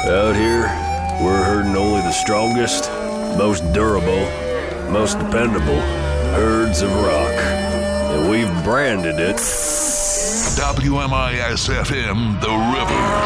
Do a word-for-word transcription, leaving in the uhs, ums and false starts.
Out here, we're herding only the strongest, most durable, most dependable herds of rock. And we've branded it W M I S F M, The River.